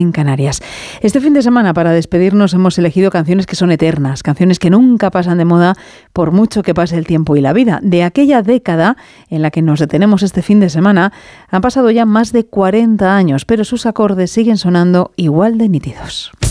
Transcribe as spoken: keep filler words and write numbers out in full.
en Canarias. Este fin de semana, para despedirnos, hemos elegido canciones que son eternas, canciones que nunca pasan de moda por mucho que pase el tiempo y la vida. De aquella década en la que nos detenemos este fin de semana, han pasado ya más de cuarenta años, pero sus acordes siguen sonando igual de nítidos.